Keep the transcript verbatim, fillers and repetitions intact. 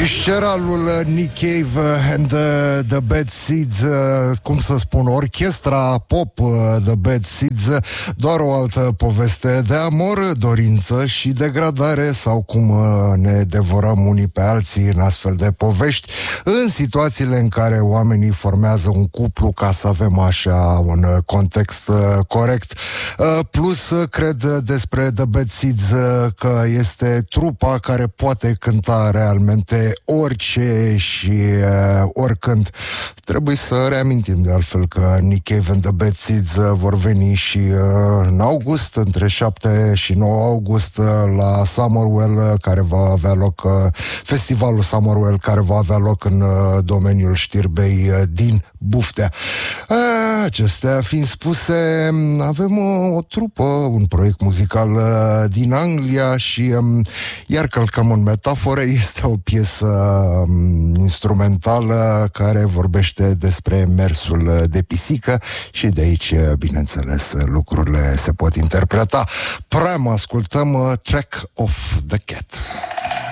Visceralul Nick Cave and the, the Bad Seeds, cum să spun, orchestra pop The Bad Seeds, doar o altă poveste de amor, dorință și degradare, sau cum ne devorăm unii pe alții în astfel de povești, în situațiile în care oamenii formează un cuplu, ca să avem așa un context corect. Plus, cred despre The Bad Seeds că este trupa care poate cânta realmente orice și uh, oricând. Trebuie să reamintim de altfel că Nick Cave and the Bad Seeds uh, vor veni și uh, în august, între șapte și nouă august, uh, la Summerwell, uh, care va avea loc, uh, festivalul Summerwell, care va avea loc în uh, domeniul Știrbei uh, din Buftea. Uh, acestea fiind spuse, avem uh, o trupă, un proiect muzical uh, din Anglia și um, iar călcăm în metaforă, este o piesă um, instrumentală care vorbește despre mersul de pisică și de aici, bineînțeles, lucrurile se pot interpreta. Prima ascultăm uh, Track of the Cat.